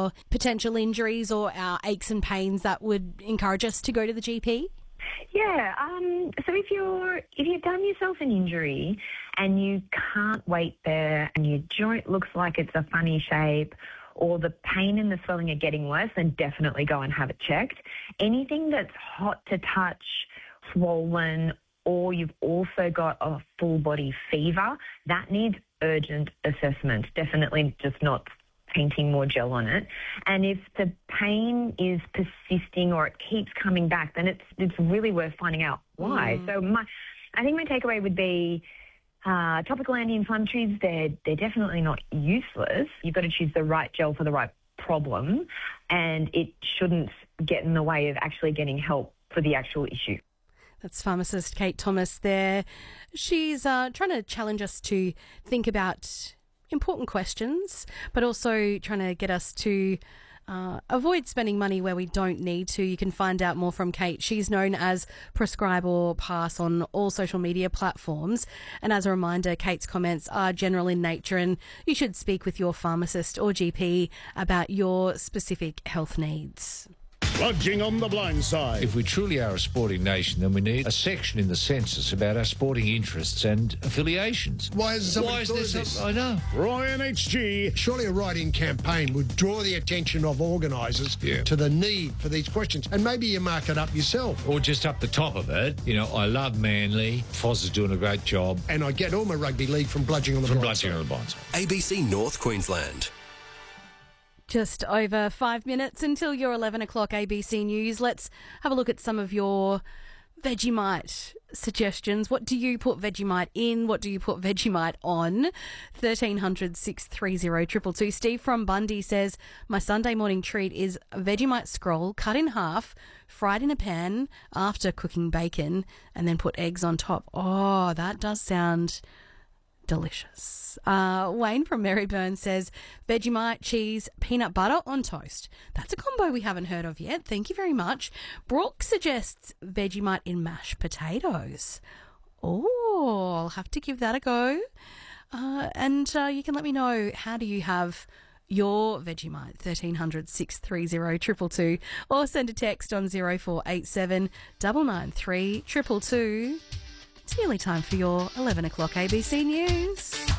our potential injuries or our aches and pains that would encourage us to go to the GP? Yeah. So if you've done yourself an injury and you can't wait there and your joint looks like it's a funny shape or the pain and the swelling are getting worse, then definitely go and have it checked. Anything that's hot to touch, swollen, or you've also got a full body fever, that needs urgent assessment. Definitely just not painting more gel on it. And if the pain is persisting or it keeps coming back, then it's really worth finding out why. So I think my takeaway would be topical anti-inflammatories, they're definitely not useless. You've got to choose the right gel for the right problem, and it shouldn't get in the way of actually getting help for the actual issue. That's pharmacist Kate Thomas there. She's trying to challenge us to think about important questions, but also trying to get us to avoid spending money where we don't need to. You can find out more from Kate. She's known as Prescribe or Pass on all social media platforms. And as a reminder, Kate's comments are general in nature and you should speak with your pharmacist or GP about your specific health needs. Bludging on the blind side. If we truly are a sporting nation, then we need a section in the census about our sporting interests and affiliations. Why is there this? I know. Ryan HG. Surely a write-in campaign would draw the attention of organisers to the need for these questions. And maybe you mark it up yourself. Or just up the top of it, I love Manly. Foz is doing a great job. And I get all my rugby league from bludging on the blind side. ABC North Queensland. Just over 5 minutes until your 11 o'clock ABC News. Let's have a look at some of your Vegemite suggestions. What do you put Vegemite in? What do you put Vegemite on? 1300 630 222. Steve from Bundy says, my Sunday morning treat is a Vegemite scroll cut in half, fried in a pan after cooking bacon, and then put eggs on top. Oh, that does sound delicious. Wayne from Maryburn says Vegemite, cheese, peanut butter on toast. That's a combo we haven't heard of yet. Thank you very much. Brooke suggests Vegemite in mashed potatoes. Oh, I'll have to give that a go. And you can let me know, how do you have your Vegemite? 1300 630 222 or send a text on 0487 993 222. It's nearly time for your 11 o'clock ABC News.